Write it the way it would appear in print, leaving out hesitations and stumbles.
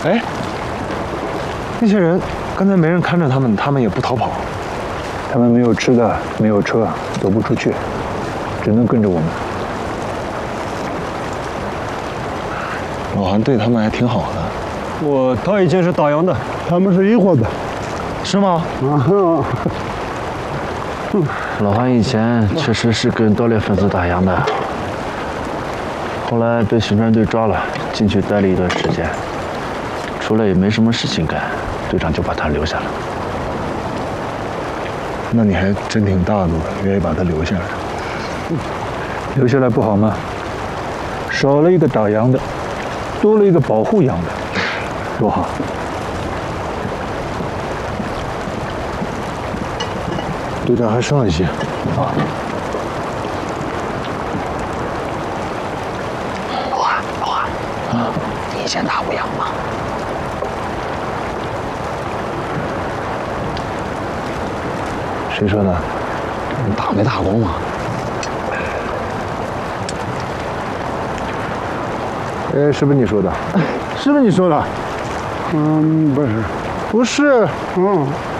哎，那些人刚才没人看着他们，他们也不逃跑。 他们没有吃的，没有车，走不出去，只能跟着我们。 老韩对他们还挺好的。 他以前是打烊的，他们是一伙的。 是吗？ 老韩以前确实是跟盗猎分子打烊的，后来被巡山队抓了，进去待了一段时间，出来也没什么事情干，队长就把他留下了。 那你还真挺大度的，愿意把他留下来。 留下来不好吗？少了一个打烊的，多了一个保护烊的，多好。 队长还剩一些啊。 老韩，你以前打过烊吗？ 谁说的？ 你打没打过吗？ 哎，是不是你说的？ 是不是你说的？ 不是。 不是，